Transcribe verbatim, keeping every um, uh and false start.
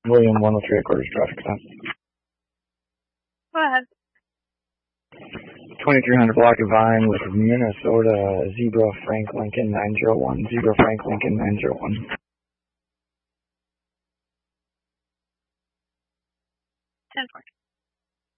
William one oh three quarters traffic stop. Go ahead. twenty-three hundred block of Vine with Minnesota, Zebra Frank Lincoln nine zero one, Zebra Frank Lincoln nine zero one. ten four.